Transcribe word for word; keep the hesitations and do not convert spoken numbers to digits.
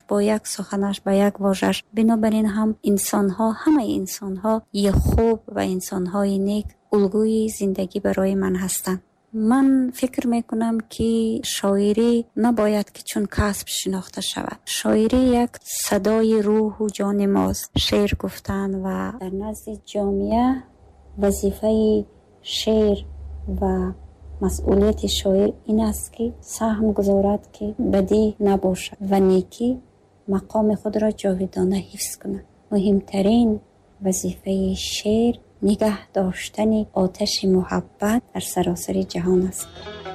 با یک سخنش، با یک واژش. بنابراین هم انسان ها، همه انسان ها یه خوب و انسان های نیک الگوی زندگی برای من هستند. من فکر میکنم که شاعری نباید که چون کسب شناخته شود. شاعری یک صدای روح و جان ماست. شعر گفتن و در نزد جامعه وظیفه شعر و مسئولیت شاعر این است که سهم گذارد که بدی نباشد و نیکی مقام خود را جاودانه حفظ کند. مهمترین وظیفه شعر نگه داشتن آتش محبت در سراسر جهان است.